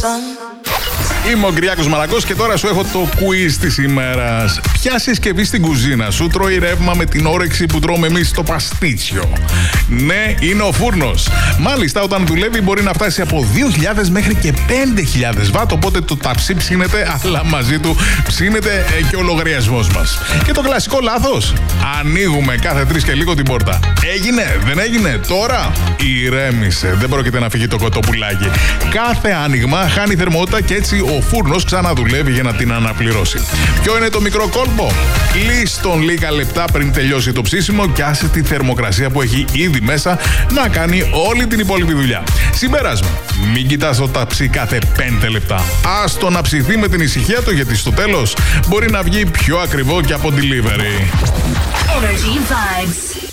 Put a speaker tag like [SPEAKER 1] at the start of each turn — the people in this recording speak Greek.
[SPEAKER 1] Είμαι ο Κυριάκος Μαλακός και τώρα σου έχω το quiz της ημέρας. Ποια συσκευή στην κουζίνα σου τρώει ρεύμα με την όρεξη που τρώμε εμείς στο παστίτσιο? Ναι, είναι ο φούρνος. Μάλιστα, όταν δουλεύει μπορεί να φτάσει από 2.000 μέχρι και 5.000 βατ, οπότε το ταψί ψήνεται, αλλά μαζί του ψήνεται και ο λογαριασμός μας. Και το κλασικό λάθος, ανοίγουμε κάθε 3 και λίγο την πόρτα. Έγινε, δεν έγινε, τώρα ηρέμησε, δεν πρόκειται να φύγει το κοτόπουλάκι. Κάθε άνοιγμα χάνει θερμότητα και έτσι ο φούρνος ξαναδουλεύει για να την αναπληρώσει. Ποιο είναι το μικρό κόλπο? Κλείς τον λίγα λεπτά πριν τελειώσει το ψήσιμο και άσε τη θερμοκρασία που έχει ήδη μέσα να κάνει όλη την υπόλοιπη δουλειά. Συμπέρασμα, μην κοιτάς το ταψί κάθε 5 λεπτά. Άστο να ψηθεί με την ησυχία του, γιατί στο τέλος μπορεί να βγει πιο ακριβό και από delivery.
[SPEAKER 2] Energy Vibes.